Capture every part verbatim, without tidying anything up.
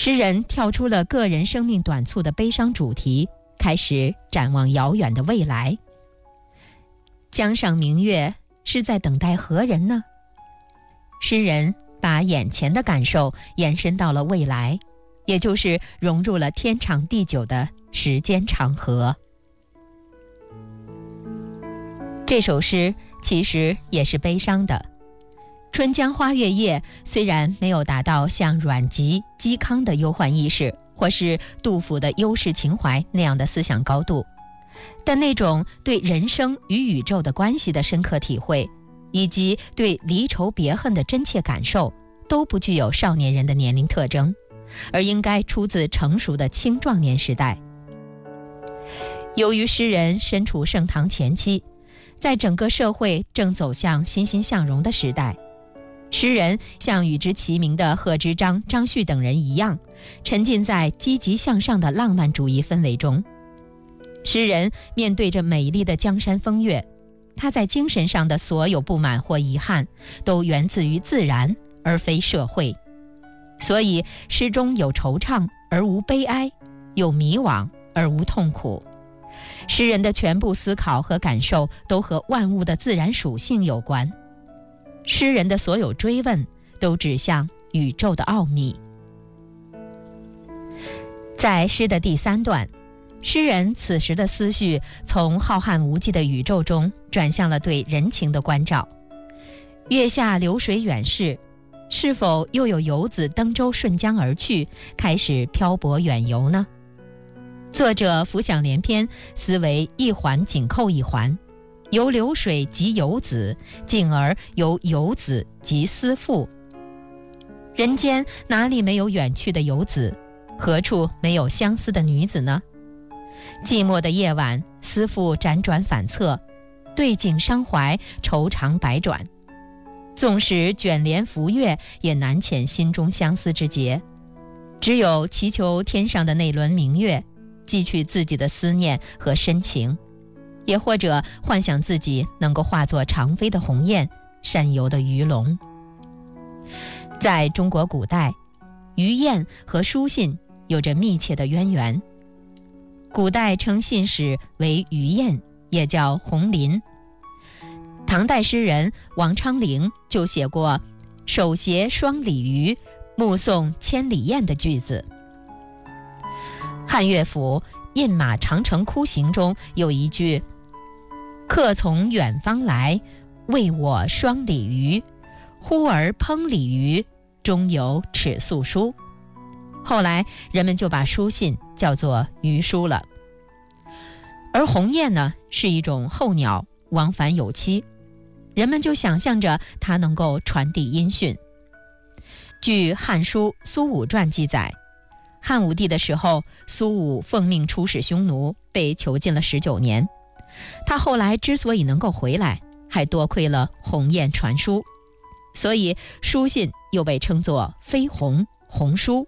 诗人跳出了个人生命短促的悲伤主题，开始展望遥远的未来。江上明月是在等待何人呢？诗人把眼前的感受延伸到了未来，也就是融入了天长地久的时间长河。这首诗其实也是悲伤的。春江花月夜虽然没有达到像阮籍、嵇康的忧患意识，或是杜甫的忧世情怀那样的思想高度，但那种对人生与宇宙的关系的深刻体会，以及对离愁别恨的真切感受，都不具有少年人的年龄特征，而应该出自成熟的青壮年时代。由于诗人身处盛唐前期，在整个社会正走向欣欣向荣的时代，诗人像与之齐名的贺知章、张旭等人一样，沉浸在积极向上的浪漫主义氛围中。诗人面对着美丽的江山风月，他在精神上的所有不满或遗憾，都源自于自然，而非社会。所以诗中有惆怅而无悲哀，有迷惘而无痛苦。诗人的全部思考和感受都和万物的自然属性有关。诗人的所有追问都指向宇宙的奥秘。在诗的第三段，诗人此时的思绪从浩瀚无际的宇宙中转向了对人情的关照。月下流水远逝，是否又有游子登舟顺江而去，开始漂泊远游呢？作者浮想联翩，思维一环紧扣一环，由流水及游子，进而由游子及思妇。人间哪里没有远去的游子？何处没有相思的女子呢？寂寞的夜晚，思妇辗转反侧，对景伤怀，愁肠百转。纵使卷帘拂月，也难遣心中相思之结。只有祈求天上的那轮明月，寄去自己的思念和深情，也或者幻想自己能够化作长飞的鸿雁，善游的鱼龙。在中国古代，鱼雁和书信有着密切的渊源。古代称信使为鱼雁，也叫鸿遃。唐代诗人王昌龄就写过“手携双鲤鱼，目送千里雁”的句子。汉乐府《饮马长城窟行》中有一句：“客从远方来，为我双鲤鱼，忽而烹鲤鱼，中有尺素书。”后来人们就把书信叫做鱼书了。而鸿雁呢，是一种候鸟，往返有期，人们就想象着它能够传递音讯。据《汉书·苏武传》记载，汉武帝的时候，苏武奉命出使匈奴，被囚禁了十九年。他后来之所以能够回来，还多亏了鸿雁传书，所以书信又被称作飞鸿、鸿书。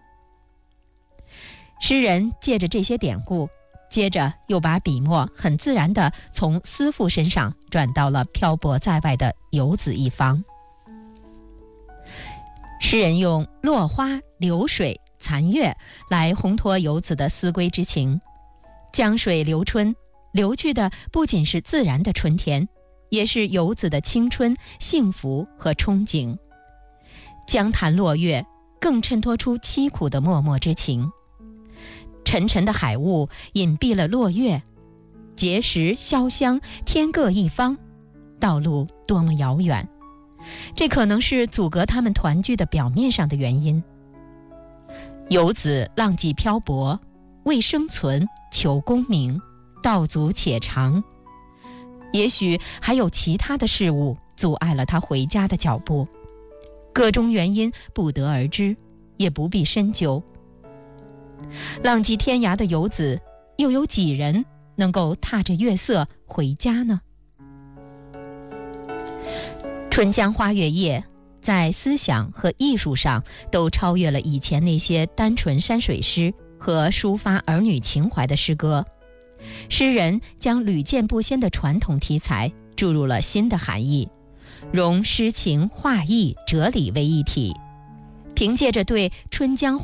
诗人借着这些典故，接着又把笔墨很自然地从思妇身上转到了漂泊在外的游子一方。诗人用落花、流水、残月来烘托游子的思归之情。江水流春，流去的不仅是自然的春天，也是游子的青春、幸福和憧憬。江潭落月更衬托出凄苦的脉脉之情。沉沉的海雾隐蔽了落月，碣石潇湘，天各一方，道路多么遥远，这可能是阻隔他们团聚的表面上的原因。游子浪迹漂泊，为生存求功名，道阻且长。也许还有其他的事物阻碍了他回家的脚步，各种原因不得而知，也不必深究。浪迹天涯的游子，又有几人能够踏着月色回家呢？春江花月夜在思想和艺术上都超越了以前那些单纯山水诗和抒发儿女情怀的诗歌。诗人将屡见不鲜的传统题材注入了新的含义，融诗情画意哲理为一体，凭借着对春江